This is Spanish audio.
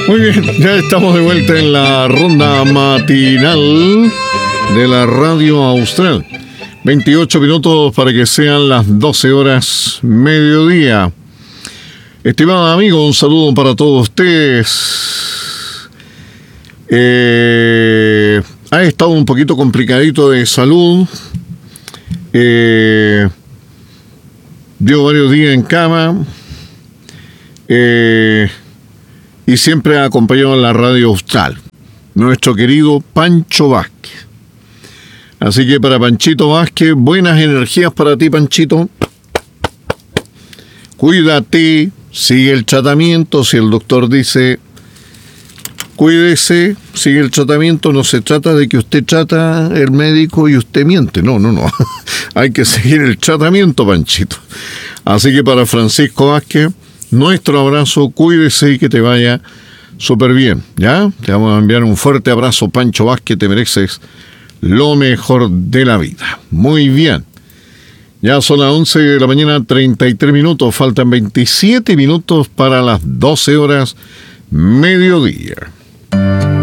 Muy bien, ya estamos de vuelta en la ronda matinal de la Radio Austral. 28 minutos para que sean las 12 horas mediodía. Estimado amigo, un saludo para todos ustedes. Ha estado un poquito complicadito de salud. Dio varios días en cama. Y siempre ha acompañado en la Radio Austral nuestro querido Pancho Vázquez. Así que para Panchito Vázquez, buenas energías para ti, Panchito. Cuídate, sigue el tratamiento. Si el doctor dice cuídese, sigue el tratamiento. No se trata de que usted trata el médico y usted miente. No. Hay que seguir el tratamiento, Panchito. Así que para Francisco Vázquez, nuestro abrazo, cuídese y que te vaya súper bien, ¿ya? Te vamos a enviar un fuerte abrazo, Pancho Vázquez, te mereces lo mejor de la vida. Muy bien. Ya son las 11 de la mañana, 33 minutos, faltan 27 minutos para las 12 horas mediodía.